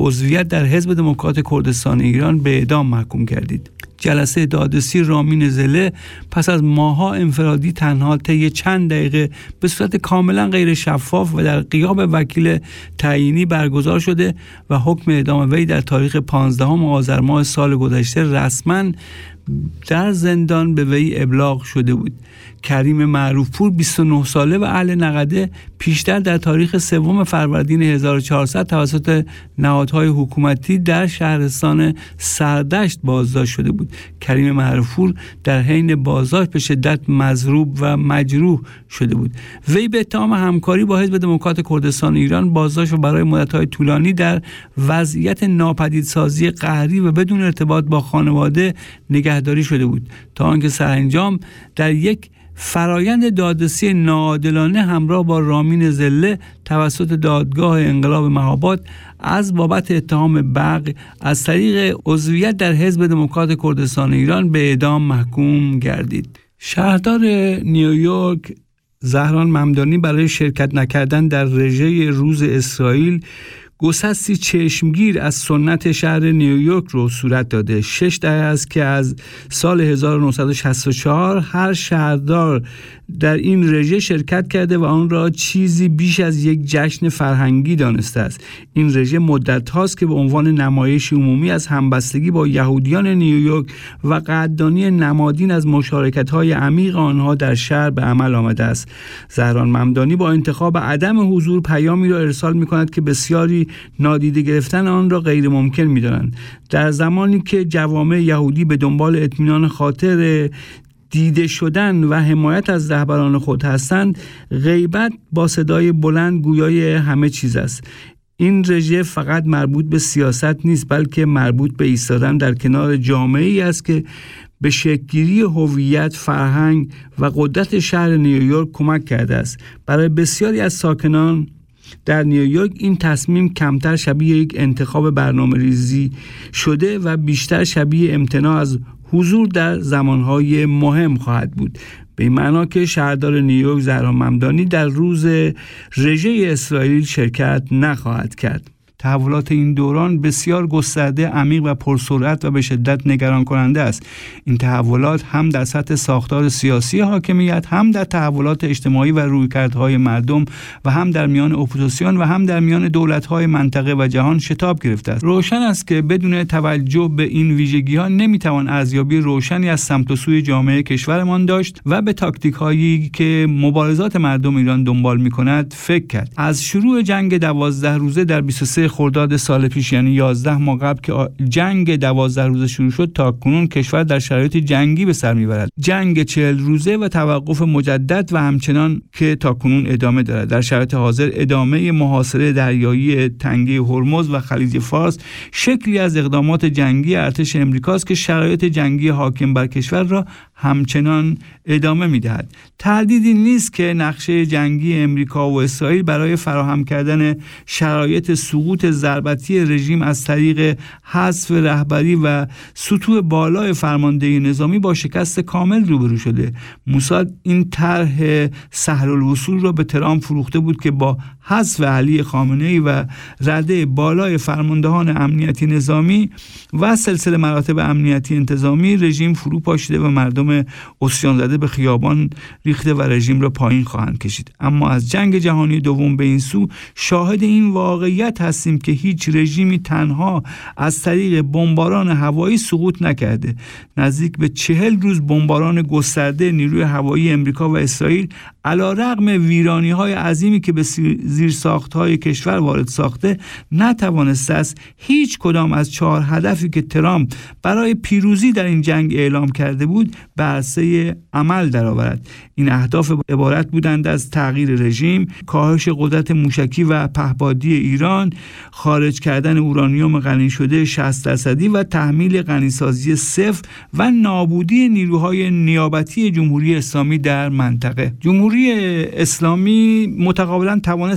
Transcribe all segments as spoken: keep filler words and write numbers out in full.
عضویت در حزب دموکرات کردستان ایران به اعدام محکوم گردید. جلسه دادرسی رامین زله پس از ماه‌ها انفرادی تنها طی چند دقیقه به صورت کاملا غیر شفاف و در غیاب وکیل تعیینی برگزار شده و حکم اعدام وی در تاریخ پانزدهم آذر ماه سال گذشته رسما در زندان به وی ابلاغ شده بود. کریم معروفپور بیست و نه ساله و اهل نقده پیشتر در تاریخ سوم فروردین هزار و چهارصد توسط نهادهای حکومتی در شهرستان سردشت بازداشت شده بود. کریم معروفپور در حین بازداشت به شدت مضروب و مجروح شده بود. وی به اتهام همکاری با حزب دموکرات کردستان ایران بازداشت و برای مدت‌های طولانی در وضعیت ناپدیدسازی قهری و بدون ارتباط با خانواده نگهداری شده بود تا آنکه سرانجام در یک فرایند دادرسی ناعادلانه همراه با رامین زله توسط دادگاه انقلاب مهاباد از بابت اتهام بغی از طریق عضویت در حزب دموکرات کردستان ایران به اعدام محکوم گردید. شهردار نیویورک زهران ممدانی برای شرکت نکردن در رژه روز اسرائیل گسستی چشمگیر از سنت شهر نیویورک رو صورت داده. شش دهه است که از سال هزار و نهصد و شصت و چهار هر شهردار در این رژه شرکت کرده و آن را چیزی بیش از یک جشن فرهنگی دانسته است. این رژه مدت هاست که به عنوان نمایش عمومی از همبستگی با یهودیان نیویورک و قدردانی نمادین از مشارکت‌های عمیق آنها در شهر به عمل آمده است. زهران ممدانی با انتخاب عدم حضور پیامی را ارسال می‌کند که بسیاری نادیده گرفتن آن را غیر ممکن می‌دانند. در زمانی که جوامع یهودی به دنبال اطمینان خاطر دیده شدن و حمایت از رهبران خود هستند، غیبت با صدای بلند گویای همه چیز است. این رژه فقط مربوط به سیاست نیست، بلکه مربوط به ایستادن در کنار جامعه‌ای است که به شکل‌گیری هویت، فرهنگ و قدرت شهر نیویورک کمک کرده است. برای بسیاری از ساکنان در نیویورک این تصمیم کمتر شبیه یک انتخاب برنامه‌ریزی شده و بیشتر شبیه امتناع از حضور در زمانهای مهم خواهد بود. به این معنا که شهردار نیویورک زهران ممدانی در روز رژه اسرائیل شرکت نخواهد کرد. تحولات این دوران بسیار گسترده، عمیق و پرسرعت و به شدت نگران کننده است. این تحولات هم در سطح ساختار سیاسی حاکمیت، هم در تحولات اجتماعی و رویکردهای مردم و هم در میان اپوزیسیون و هم در میان دولت‌های منطقه و جهان شتاب گرفته است. روشن است که بدون توجه به این ویژگی‌ها نمی‌توان ارزیابی روشنی از سمت و سوی جامعه کشورمان داشت و به تاکتیک‌هایی که مبارزات مردم ایران دنبال می‌کند فکر کرد. از شروع جنگ دوازده روزه در بیست و سه خرداد سال پیش، یعنی یازده ماه قبل که جنگ دوازده روزه شروع شد، تا کنون کشور در شرایط جنگی به سر میبرد. جنگ چهل روزه و توقف مجدد و همچنان که تا کنون ادامه دارد. در شرایط حاضر ادامه محاصره دریایی تنگه هرمز و خلیج فارس شکلی از اقدامات جنگی ارتش امریکاست که شرایط جنگی حاکم بر کشور را همچنان ادامه میدهد. تردیدی نیست که نقشه جنگی امریکا و اسرائیل برای فراهم کردن شرایط سقوط ضربتی رژیم از طریق حذف رهبری و سطوح بالای فرماندهی نظامی با شکست کامل روبرو شده. موساد این طرح سهل الوصول را به ترامپ فروخته بود که با حذف علی خامنه‌ای و رده بالای فرماندهان امنیتی نظامی و سلسله مراتب امنیتی انتظامی رژیم فرو پاشیده و مردم عصیان زده به خیابان ریخته و رژیم را پایین خواهند کشید. اما از جنگ جهانی دوم به این سو شاهد این واقعیت هستیم که هیچ رژیمی تنها از طریق بمباران هوایی سقوط نکرده. نزدیک به چهل روز بمباران گسترده نیروی هوایی امریکا و اسرائیل علیرغم ویرانی‌های عظیمی که به زیرساخت‌های کشور وارد ساخته نتوانسته است هیچ کدام از چهار هدفی که ترامپ برای پیروزی در این جنگ اعلام کرده بود به عرصه عمل درآورد. این اهداف عبارت بودند از تغییر رژیم، کاهش قدرت موشکی و پهپادی ایران، خارج کردن اورانیوم غنی شده شصت درصدی و تحمیل غنیسازی صفر و نابودی نیروهای نیابتی جمهوری اسلامی در منطقه. جمهوری اسلامی متقابلا توانست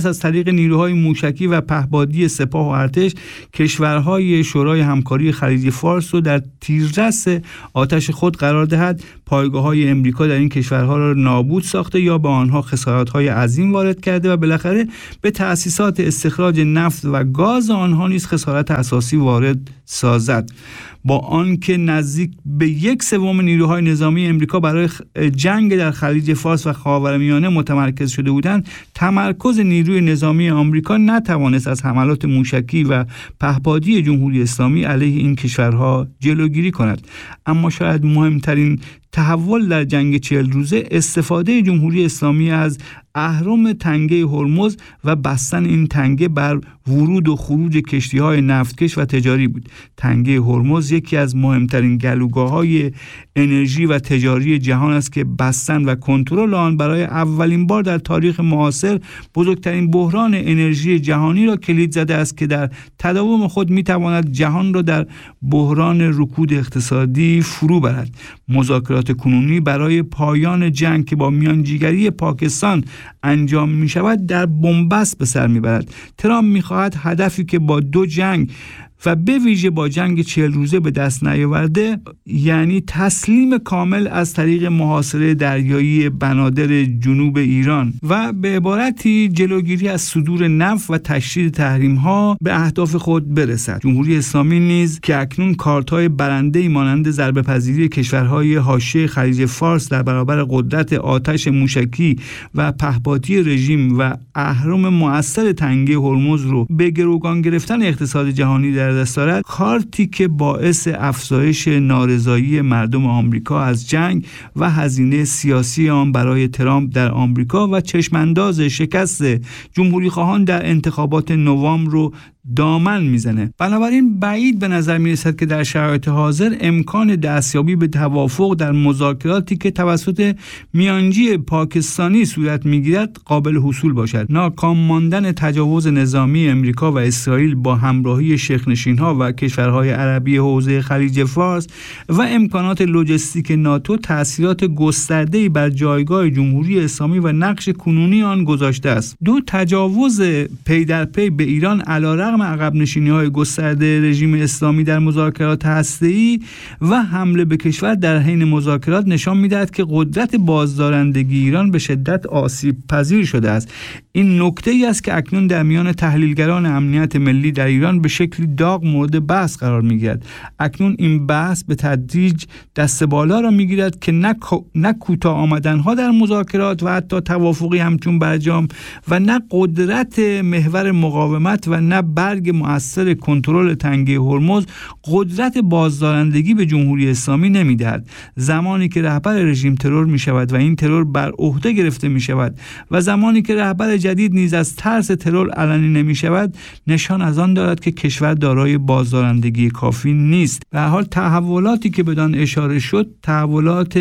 از طریق نیروهای موشکی و پهپادی سپاه و ارتش کشورهای شورای همکاری خلیج فارس رو در تیررس آتش خود قرار دهد، پایگاه‌های امریکا در این کشورها را نابود ساخته یا به آنها خسارت‌های عظیم وارد کرده و بالاخره به تأسیسات استخراج نفت و گاز آنها نیز خسارت اساسی وارد سازد. با آنکه نزدیک به یک سوم نیروهای نظامی امریکا برای جنگ در خلیج فارس و خاورمیانه متمرکز شده بودند، تمرکز نیروی نظامی آمریکا نتوانست از حملات موشکی و پهپادی جمهوری اسلامی علیه این کشورها جلوگیری کند. اما شاید مهمترین تحول در جنگ چهل روزه استفاده جمهوری اسلامی از اهرم تنگه هرمز و بستن این تنگه بر ورود و خروج کشتی‌های نفتکش و تجاری بود. تنگه هرمز یکی از مهمترین گلوگاه‌های انرژی و تجاری جهان است که بستن و کنترل آن برای اولین بار در تاریخ معاصر بزرگترین بحران انرژی جهانی را کلید زده است که در تداوم خود می‌تواند جهان را در بحران رکود اقتصادی فرو برد. مذاکرات کنونی برای پایان جنگ که با میانجیگری پاکستان انجام می شود در بنبست به سر می برد. ترامپ می خواهد هدفی که با دو جنگ و به ویژه با جنگ چهل روزه به دست نیاورده، یعنی تسلیم کامل از طریق محاصره دریایی بنادر جنوب ایران و به عبارتی جلوگیری از صدور نفت و تشدید تحریم‌ها به اهداف خود برسد. جمهوری اسلامی نیز که اکنون کارت‌های برنده‌ای مانند ضربه‌پذیری کشورهای حاشیه خلیج فارس در برابر قدرت آتش موشکی و پهپادی رژیم و اهرم مؤثر تنگه هرمز رو به گروگان گرفتن اقتصاد جهانی در دست دارد، کارتی که باعث افزایش نارضایی مردم آمریکا از جنگ و هزینه سیاسی آن برای ترامپ در آمریکا و چشمانداز شکست جمهوری خواهان در انتخابات نوامبر رو دامن میزنه. بنابراین بعید به نظر میرسد که در شرایط حاضر امکان دستیابی به توافق در مذاکراتی که توسط میانجی پاکستانی صورت میگیرد قابل حصول باشد. ناکام ماندن تجاوز نظامی امریکا و اسرائیل با همراهی شیخ‌نشین‌ها و کشورهای عربی حوزه خلیج فارس و امکانات لوجستیک ناتو تأثیرات گسترده‌ای بر جایگاه جمهوری اسلامی و نقش کنونی آن گذاشته است. دو تجاوز پی در پی به ایران علیرغم عقب نشینی‌های گسترده رژیم اسلامی در مذاکرات هسته‌ای و حمله به کشور در حین مذاکرات نشان می‌دهد که قدرت بازدارندگی ایران به شدت آسیب پذیر شده است. این نکته‌ای است که اکنون در میان تحلیلگران امنیت ملی در ایران به شکلی داغ مورد بحث قرار می‌گیرد. اکنون این بحث به تدریج دست بالا را می‌گیرد که نه نه کوتاه آمدن‌ها در مذاکرات و حتی توافقی همچون برجام و نه قدرت محور مقاومت و نه برگ مؤثر کنترل تنگه هرمز قدرت بازدارندگی به جمهوری اسلامی نمی‌دهد. زمانی که رهبر رژیم ترور می‌شود و این ترور بر عهده گرفته می‌شود و زمانی که رهبر جدید نیز از ترس ترور علنی نمی‌شود، نشان از آن دارد که کشور دارای بازدارندگی کافی نیست. به هر حال تحولاتی که بدان اشاره شد، تحولات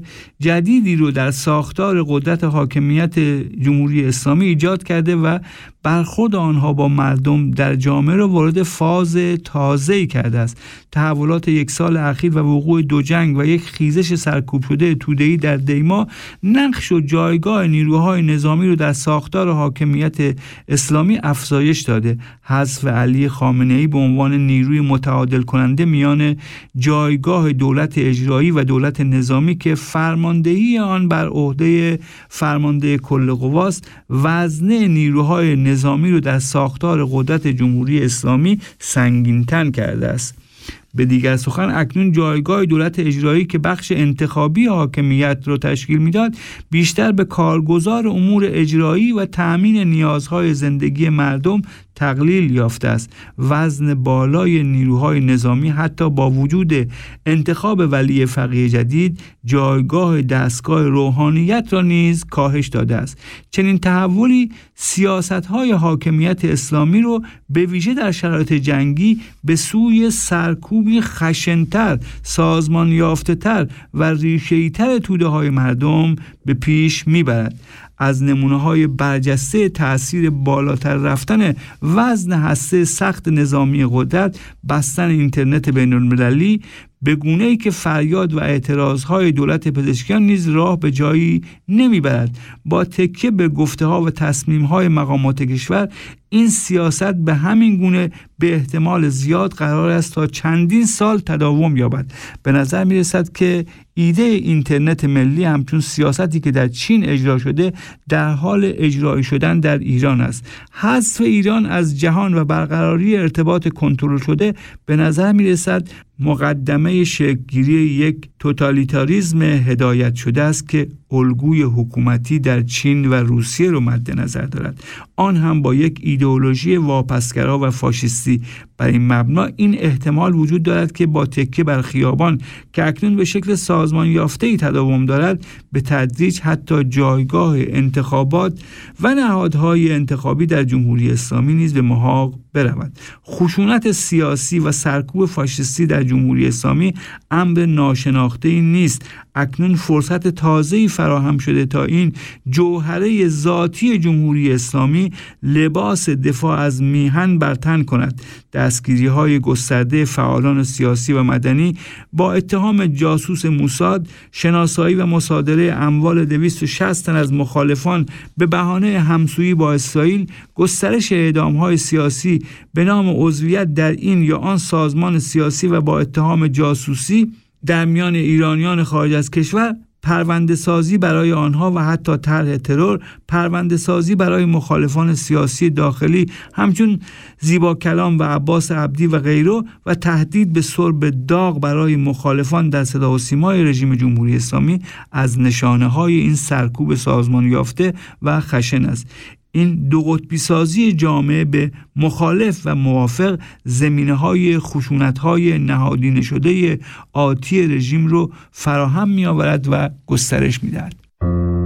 جدیدی رو در ساختار قدرت حاکمیت جمهوری اسلامی ایجاد کرده و برخورد آنها با مردم در جامعه را وارد فاز تازه‌ای کرده است. تحولات یک سال اخیر و وقوع دو جنگ و یک خیزش سرکوب شده توده‌ای در دیما نقش و جایگاه نیروهای نظامی را در ساختار حاکمیت اسلامی افزایش داده. حذف علی خامنه‌ای به عنوان نیروی متعادل کننده میان جایگاه دولت اجرایی و دولت نظامی که فرماندهی آن بر عهده فرمانده کل قواست، وزنه نیروهای نظامی رو در ساختار قدرت جمهوری اسلامی سنگین‌تر کرده است. به دیگر سخن اکنون جایگاه دولت اجرایی که بخش انتخابی حاکمیت را تشکیل میداد بیشتر به کارگزار امور اجرایی و تأمین نیازهای زندگی مردم تقلیل یافته است. وزن بالای نیروهای نظامی حتی با وجود انتخاب ولی فقیه جدید جایگاه دستگاه روحانیت را نیز کاهش داده است. چنین تحولی سیاست‌های حاکمیت اسلامی را به ویژه در شرایط جنگی به سوی سرکوبی خشن‌تر، سازمان یافته‌تر و ریشه‌ای‌تر توده‌های مردم به پیش می‌برد. از نمونه‌های برجسته تأثیر بالاتر رفتن وزن هسته سخت نظامی قدرت، بستن اینترنت بین‌المللی، به گونه‌ای که فریاد و اعتراضهای دولت پزشکیان نیز راه به جایی نمیبرد. با تکیه به گفته‌ها و تصمیم‌های مقامات کشور، این سیاست به همین گونه به احتمال زیاد قرار است تا چندین سال تداوم یابد. به نظر می رسد که ایده اینترنت ملی همچون سیاستی که در چین اجرا شده در حال اجرایی شدن در ایران است. حذف ایران از جهان و برقراری ارتباط کنترل شده به نظر می رسد مقدمه شکل‌گیری یک توتالیتاریسم هدایت شده است که الگوی حکومتی در چین و روسیه رو مد نظر دارد، آن هم با یک ایدئولوژی واپسگرا و فاشیستی. بر این مبنا این احتمال وجود دارد که با تکیه بر خیابان که اکنون به شکل سازمان یافته‌ای تداوم دارد، به تدریج حتی جایگاه انتخابات و نهادهای انتخابی در جمهوری اسلامی نیز به محاق برود. خشونت سیاسی و سرکوب فاشیستی در جمهوری اسلامی امر ناشناخته‌ای نیست. اکنون فرصت تازه‌ای فراهم شده تا این جوهره ذاتی جمهوری اسلامی لباس دفاع از میهن بر تن کند. دستگیری‌های گسترده فعالان سیاسی و مدنی با اتهام جاسوس موساد، شناسایی و مصادره اموال دویست و شصت تن از مخالفان به بهانه همسویی با اسرائیل، گسترش اعدام‌های سیاسی به نام عضویت در این یا آن سازمان سیاسی و با اتهام جاسوسی در میان ایرانیان خارج از کشور، پرونده سازی برای آنها و حتی طرح ترور، پرونده سازی برای مخالفان سیاسی داخلی همچون زیبا کلام و عباس عبدی و غیره و تهدید به سرب داغ برای مخالفان در صدا و سیمای رژیم جمهوری اسلامی از نشانه های این سرکوب سازمان یافته و خشن است. این دو قطبی سازی جامعه به مخالف و موافق زمینه های خشونت های نهادینه شده آتی رژیم رو فراهم می آورد و گسترش می دهد.